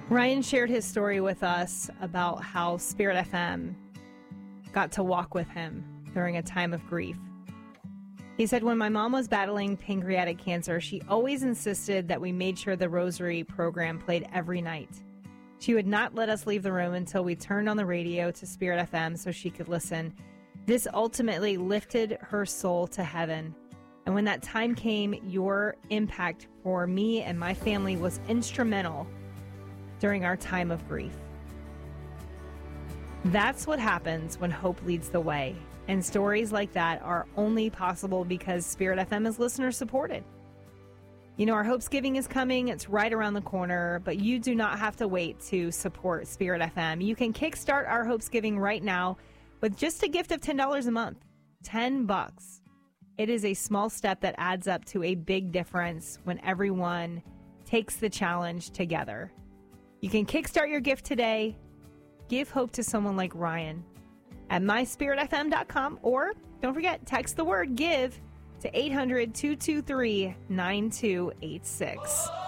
Ryan shared his story with us about how Spirit FM got to walk with him during a time of grief. He said, when my mom was battling pancreatic cancer, she always insisted that we made sure the Rosary program played every night. She would not let us leave the room until we turned on the radio to Spirit FM so she could listen. This ultimately lifted her soul to heaven. And when that time came, your impact for me and my family was instrumental during our time of grief. That's what happens when hope leads the way. And stories like that are only possible because Spirit FM is listener supported. You know, our Hopesgiving is coming. It's right around the corner, but you do not have to wait to support Spirit FM. You can kickstart our Hopesgiving right now with just a gift of $10 a month. $10. It is a small step that adds up to a big difference when everyone takes the challenge together. You can kickstart your gift today. Give hope to someone like Ryan at myspiritfm.com, or don't forget, text the word GIVE to 800-223-9286.